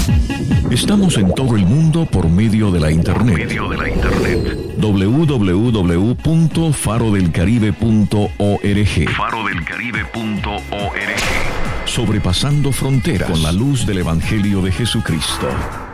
Estamos en todo el mundo por medio de la internet. www.farodelcaribe.org. Sobrepasando fronteras con la luz del Evangelio de Jesucristo.